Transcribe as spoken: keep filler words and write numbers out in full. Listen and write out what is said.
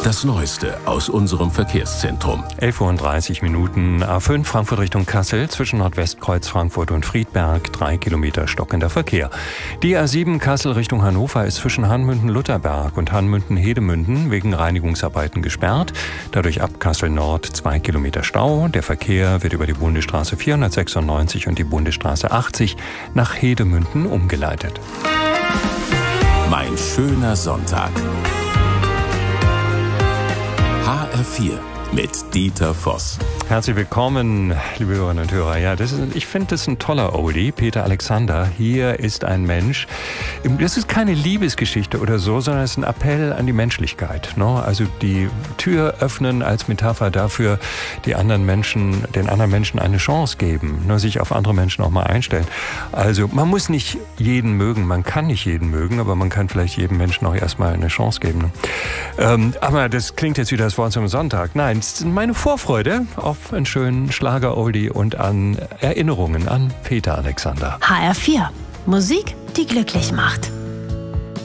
Das Neueste aus unserem Verkehrszentrum. elf Uhr dreißig Minuten, A fünf Frankfurt Richtung Kassel, zwischen Nordwestkreuz Frankfurt und Friedberg, drei Kilometer stockender Verkehr. Die A sieben Kassel Richtung Hannover ist zwischen Hanmünden-Lutherberg und Hanmünden-Hedemünden wegen Reinigungsarbeiten gesperrt. Dadurch ab Kassel Nord zwei Kilometer Stau. Der Verkehr wird über die Bundesstraße vierhundertsechsundneunzig und die Bundesstraße achtzig nach Hedemünden umgeleitet. Mein schöner Sonntag. H R vier mit Dieter Voss. Herzlich willkommen, liebe Hörerinnen und Hörer. Ja, das ist, ich finde das ein toller Oldie, Peter Alexander. Hier ist ein Mensch. Das ist keine Liebesgeschichte oder so, sondern es ist ein Appell an die Menschlichkeit. Ne? Also die Tür öffnen als Metapher dafür, die anderen Menschen, den anderen Menschen eine Chance geben, ne? Sich auf andere Menschen auch mal einstellen. Also man muss nicht jeden mögen, man kann nicht jeden mögen, aber man kann vielleicht jedem Menschen auch erstmal eine Chance geben. Ne? Ähm, aber das klingt jetzt wieder das Wort zum Sonntag. Nein, es ist meine Vorfreude auf einen schönen Schlager-Oldie und an Erinnerungen an Peter Alexander. H R vier. Musik, die glücklich macht.